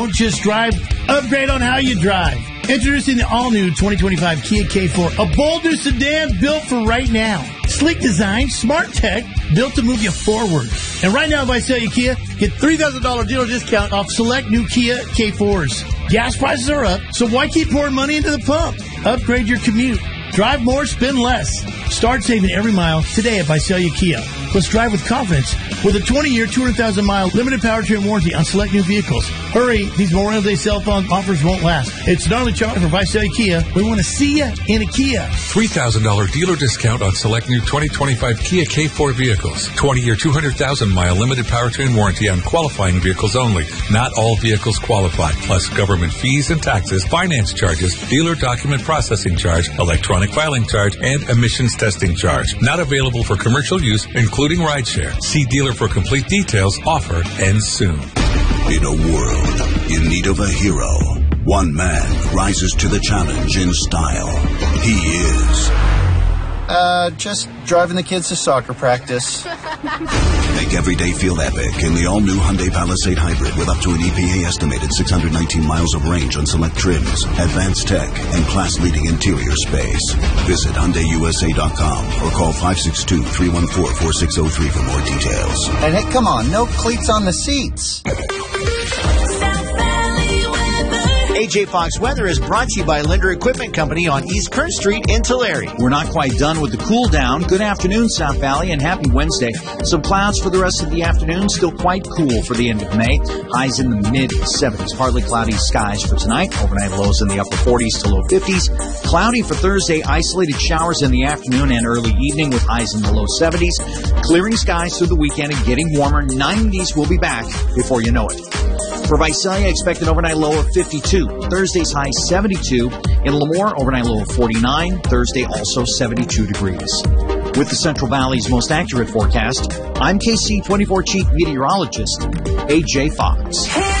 Don't just drive, upgrade on how you drive. Introducing the all-new 2025 Kia K4, a bold new sedan built for right now. Sleek design, smart tech, built to move you forward. And right now, if I sell you Kia, get $3,000 dealer discount off select new Kia K4s. Gas prices are up, so why keep pouring money into the pump? Upgrade your commute. Drive more, spend less. Start saving every mile today at Visalia Kia. Plus, drive with confidence with a 20-year, 200,000-mile limited powertrain warranty on select new vehicles. Hurry, these Memorial Day cell phone offers won't last. It's Gnarly Charlie for Visalia Kia. We want to see you in a Kia. $3,000 dealer discount on select new 2025 Kia K4 vehicles. 20-year, 200,000-mile limited powertrain warranty on qualifying vehicles only. Not all vehicles qualify. Plus, government fees and taxes, finance charges, dealer document processing charge, electronic filing charge, and emissions testing charge. Not available for commercial use, including rideshare. See dealer for complete details. Offer ends soon. In a world in need of a hero, one man rises to the challenge in style. He is... just driving the kids to soccer practice. Make every day feel epic in the all-new Hyundai Palisade Hybrid with up to an EPA estimated 619 miles of range on select trims, advanced tech, and class-leading interior space. Visit HyundaiUSA.com or call 562-314-4603 for more details. And hey, come on, no cleats on the seats. AJ Fox Weather is brought to you by Linder Equipment Company on East Kern Street in Tulare. We're not quite done with the cool down. Good afternoon, South Valley, and happy Wednesday. Some clouds for the rest of the afternoon. Still quite cool for the end of May. Highs in the mid-70s. Partly cloudy skies for tonight. Overnight lows in the upper 40s to low 50s. Cloudy for Thursday. Isolated showers in the afternoon and early evening with highs in the low 70s. Clearing skies through the weekend and getting warmer. 90s will be back before you know it. For Visalia, expect an overnight low of 52. Thursday's high 72. In Lemoore, overnight low of 49. Thursday also 72 degrees. With the Central Valley's most accurate forecast, I'm KC24 Chief Meteorologist, AJ Fox.